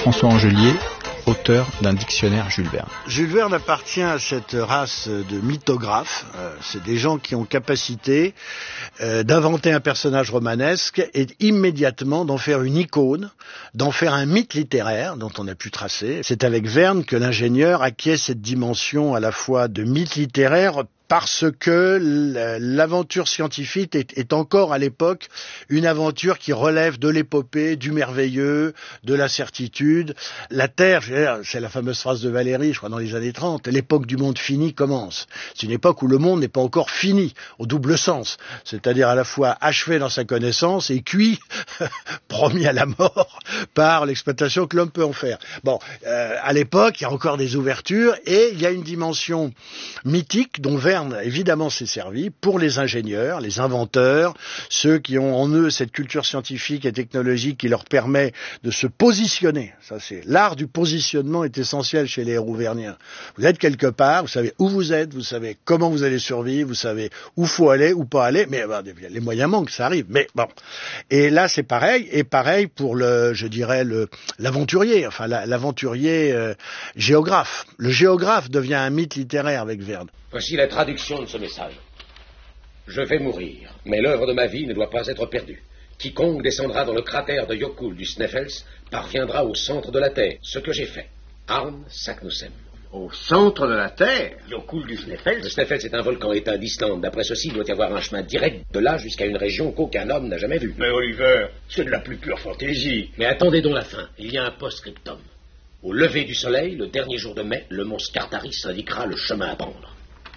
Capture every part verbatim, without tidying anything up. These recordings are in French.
François Angelier, auteur d'un dictionnaire Jules Verne. Jules Verne appartient à cette race de mythographes. Euh, c'est des gens qui ont capacité euh, d'inventer un personnage romanesque et immédiatement d'en faire une icône, d'en faire un mythe littéraire dont on a pu tracer. C'est avec Verne que l'ingénieur acquiert cette dimension à la fois de mythe littéraire parce que l'aventure scientifique est, est encore à l'époque une aventure qui relève de l'épopée, du merveilleux, de la certitude. La Terre, c'est la fameuse phrase de Valéry, je crois dans les années trente, l'époque du monde fini commence. C'est une époque où le monde n'est pas encore fini, au double sens, c'est-à-dire à la fois achevé dans sa connaissance et cuit, promis à la mort, par l'exploitation que l'homme peut en faire. Bon, euh, à l'époque, il y a encore des ouvertures et il y a une dimension mythique dont Verne évidemment s'est servi pour les ingénieurs, les inventeurs, ceux qui ont en eux cette culture scientifique et technologique qui leur permet de se positionner. Ça, c'est l'art du positionnement est essentiel chez les héros verniens. Vous êtes quelque part, vous savez où vous êtes, vous savez comment vous allez survivre, vous savez où faut aller, où pas aller, mais bah, les moyens manquent, ça arrive. Mais bon, et là c'est pareil, et pareil pour le, je dirais le l'aventurier, enfin la, l'aventurier euh, géographe. Le géographe devient un mythe littéraire avec Verne. Voici la traduction de ce message. Je vais mourir, mais l'œuvre de ma vie ne doit pas être perdue. Quiconque descendra dans le cratère de Yokul du Sneffels parviendra au centre de la Terre, ce que j'ai fait. Arn Saknussemm. Au centre de la Terre? Yokul du Sneffels? Le Sneffels est un volcan éteint d'Islande. D'après ceci, il doit y avoir un chemin direct de là jusqu'à une région qu'aucun homme n'a jamais vue. Mais Oliver, c'est de la plus pure fantaisie. Mais attendez donc la fin. Il y a un post-scriptum. Au lever du soleil, le dernier jour de mai, le mont Scartaris indiquera le chemin à prendre.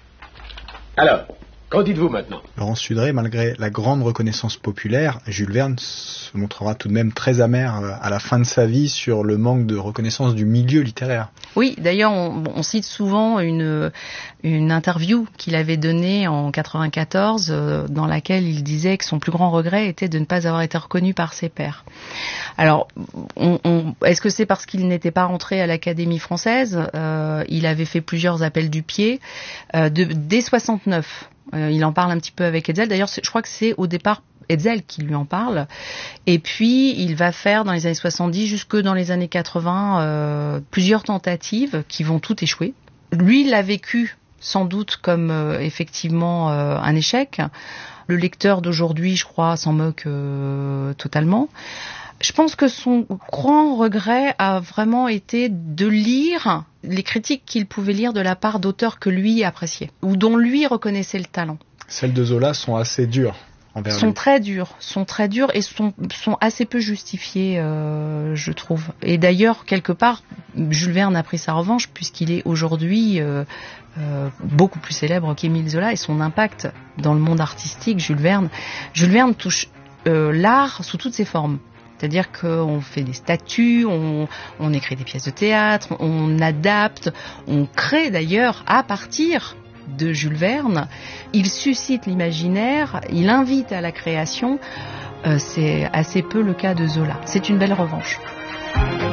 Alors, qu'en dites-vous maintenant? Laurent Sudré, malgré la grande reconnaissance populaire, Jules Verne se montrera tout de même très amer à la fin de sa vie sur le manque de reconnaissance du milieu littéraire. Oui, d'ailleurs, on, on cite souvent une, une interview qu'il avait donnée en quatre-vingt-quatorze, euh, dans laquelle il disait que son plus grand regret était de ne pas avoir été reconnu par ses pairs. Alors, on, on, est-ce que c'est parce qu'il n'était pas rentré à l'Académie française? euh, Il avait fait plusieurs appels du pied. Euh, de, dès soixante-neuf, euh, il en parle un petit peu avec Hetzel. D'ailleurs, je crois que c'est au départ Hetzel qui lui en parle. Et puis, il va faire dans les années soixante-dix jusque dans les années quatre-vingts euh, plusieurs tentatives qui vont toutes échouer. Lui, il l'a vécu sans doute comme euh, effectivement euh, un échec. Le lecteur d'aujourd'hui, je crois, s'en moque euh, totalement. Je pense que son grand regret a vraiment été de lire les critiques qu'il pouvait lire de la part d'auteurs que lui appréciait, ou dont lui reconnaissait le talent. Celles de Zola sont assez dures. Sont lui. très durs, sont très durs et sont, sont assez peu justifiés, euh, je trouve. Et d'ailleurs, quelque part, Jules Verne a pris sa revanche puisqu'il est aujourd'hui euh, euh, beaucoup plus célèbre qu'Émile Zola et son impact dans le monde artistique, Jules Verne. Jules Verne touche euh, l'art sous toutes ses formes. C'est-à-dire qu'on fait des statues, on, on écrit des pièces de théâtre, on adapte, on crée d'ailleurs à partir de Jules Verne. Il suscite l'imaginaire, il invite à la création. Euh, c'est assez peu le cas de Zola. C'est une belle revanche.